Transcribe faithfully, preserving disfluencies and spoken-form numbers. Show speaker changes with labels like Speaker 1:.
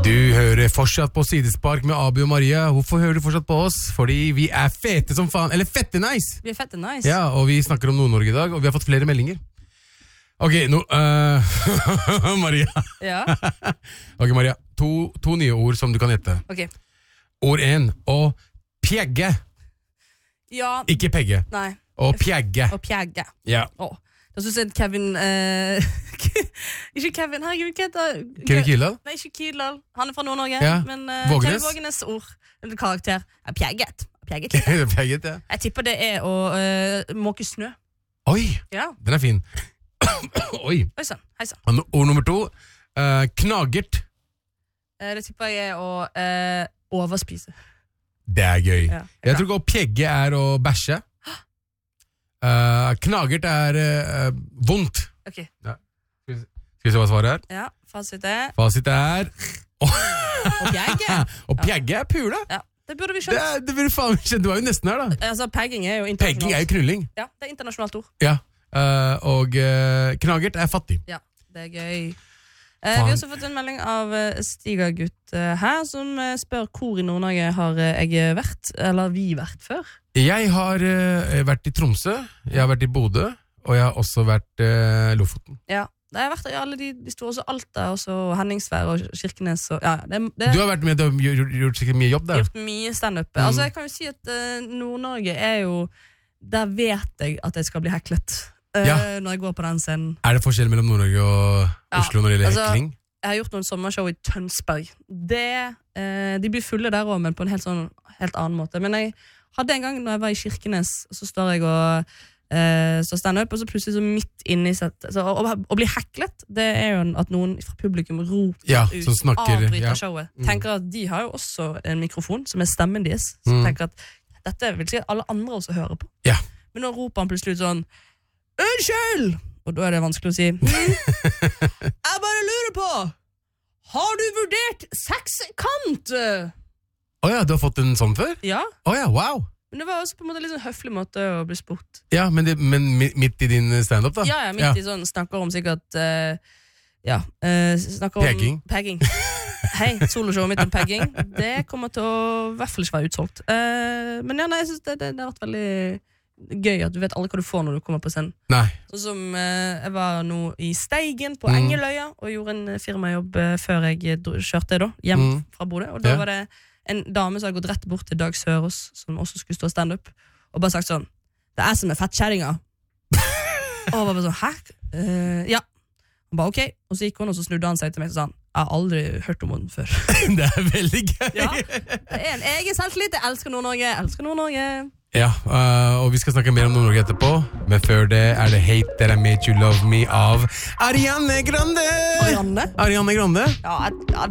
Speaker 1: Du hører fortsatt på Sidespark med Abu og Maria. Hvorfor hører du fortsatt på oss? Fordi vi er fete som faen. Eller fette nice.
Speaker 2: Vi er fette nice.
Speaker 1: Ja, og vi snakker om Nord-Norge i dag, og vi har fått flere meldinger. Ok, nå... Uh, Maria.
Speaker 2: Ja.
Speaker 1: Ok, Maria. To, to nye ord som du kan gjette.
Speaker 2: Ok.
Speaker 1: Ord en. Og pjegge.
Speaker 2: Ja.
Speaker 1: Ikke pegge.
Speaker 2: Nei.
Speaker 1: Og pjegge.
Speaker 2: Og pjegge.
Speaker 1: Ja.
Speaker 2: Åh. Da synes jeg Kevin eh, Ikke Kevin, herregud, hva heter
Speaker 1: Kevin Kildahl?
Speaker 2: Nei, ikke Kildahl. Han er fra Nord-Norge.
Speaker 1: Ja.
Speaker 2: Men uh,
Speaker 1: Vågenes.
Speaker 2: Kevin Vågenes ord, eller karakter, er pjegget. Pjegget.
Speaker 1: Pjegget, ja.
Speaker 2: Jeg tipper det er å uh, måke snø.
Speaker 1: Oi,
Speaker 2: Ja.
Speaker 1: den er fin. Oi.
Speaker 2: Oi sann, hei sann.
Speaker 1: Og Ord nummer to. Uh, knagert.
Speaker 2: Eh, det tipper jeg er å uh, overspise.
Speaker 1: Det er gøy.
Speaker 2: Ja,
Speaker 1: Jeg tror ikke å pjegge er å bæsje. Uh, knagert er uh, vondt.
Speaker 2: Ok.
Speaker 1: Ja. Skal vi se hva svaret er?
Speaker 2: Ja, fasit er
Speaker 1: Fasit er
Speaker 2: Og pjegge.
Speaker 1: Og pjegge er pule.
Speaker 2: Ja, det burde vi
Speaker 1: Det,
Speaker 2: skjønt.
Speaker 1: er, det burde faen ikke skjønt. Du er jo nesten her, da.
Speaker 2: Altså, pegging er jo
Speaker 1: Pegging
Speaker 2: internasjonalt.
Speaker 1: er jo knulling.
Speaker 2: Ja, det er internasjonalt ord.
Speaker 1: Ja. Uh, og uh, knagert er fattig.
Speaker 2: Ja, det er gøy. Eh, vi har også fått en melding av uh, Stigagutt uh, her, som uh, spør hvor i Nord-Norge har uh, jeg vært, eller vi vært før.
Speaker 1: Jeg har uh, vært i Tromsø, jeg har vært i Bodø, og jeg har også vært uh, Lofoten.
Speaker 2: Ja, jeg har vært i alle de, de store, også Alta, også Henningsvær og Kirkenes. Og, ja, det, det,
Speaker 1: Du har vært med, du har gjort, gjort sikkert mye jobb der.
Speaker 2: gjort mye stand-up.
Speaker 1: Mm.
Speaker 2: Altså, jeg kan jo si at uh, Nord-Norge er jo, der vet jeg at jeg skal bli heklet. Uh,
Speaker 1: Ja.
Speaker 2: Når jeg går på den scenen.
Speaker 1: Er det forskjell mellom Nord-Norge og
Speaker 2: Ja,
Speaker 1: Oslo når det gjelder
Speaker 2: altså,
Speaker 1: hekling?
Speaker 2: Jeg har gjort noen sommershow i Tønsberg. Det, eh, de blir fulle der også, men på en helt, sånn, helt annen måte. Men jeg hadde en gang når jeg var i Kirkenes, så står jeg og eh, så stand-up, og så plutselig så midt inni sett så, å, å bli heklet, det er jo at noen fra publikum roper
Speaker 1: Ja,
Speaker 2: ut,
Speaker 1: som snakker,
Speaker 2: avbryter
Speaker 1: ja.
Speaker 2: showet.
Speaker 1: Mm.
Speaker 2: Tenker at de har jo også en mikrofon, som er stemmen deres. Så
Speaker 1: Mm.
Speaker 2: tenker at dette vil sikkert alle andre også høre på.
Speaker 1: Ja.
Speaker 2: Men nå roper han plutselig ut sånn Unnskyld! Og da er det vanskelig å si hm, jeg bare lurer på har du vurdert sekskant?
Speaker 1: Åja, du har fått en sånn før?
Speaker 2: Ja,
Speaker 1: Åja, wow!
Speaker 2: men det var også på en måte litt sånn høflig måte å bli spurt.
Speaker 1: Ja, men, det, men mi- midt i din stand-up, da?
Speaker 2: Ja, ja, midt i sånn snakker om sikkert uh, Ja, uh, snakker om
Speaker 1: Pegging.
Speaker 2: Pegging. Hei, soloshowet mitt om pegging. Det kommer til å i hvert fall ikke være utsolgt. Uh, men ja, nei, jeg synes det, det, det har vært veldig gøy at du vet aldri hva du får når du kommer på scenen.
Speaker 1: Nei.
Speaker 2: Sånn som eh, jeg var nå i Steigen på
Speaker 1: Mm.
Speaker 2: Engeløya og gjorde en firmajobb eh, før jeg dro- kjørte da, hjem
Speaker 1: Mm.
Speaker 2: fra Bodø. Og da
Speaker 1: Ja.
Speaker 2: var det en dame som hadde gått rett bort til Dag Sørås, som også skulle stå stand-up, og bare sagt sånn Det er jeg som er fettkjerringa. Og jeg var bare sånn Hæ? Eh, ja. Han ba ok, og så gikk hun, og så snudde han seg til meg og sa han, jeg har aldri hørt om henne før.
Speaker 1: Det er veldig gøy!
Speaker 2: Ja, det er en egen selvtillit. Jeg elsker Nord-Norge. Jeg elsker Nord-Norge.
Speaker 1: Ja, uh, og vi skal snakke mer om Nord-Norge etterpå. Men før det er det Hate That I Made You Love Me av Ariane Grande.
Speaker 2: Ariane?
Speaker 1: Ariane Grande.
Speaker 2: Ja, jeg, ja,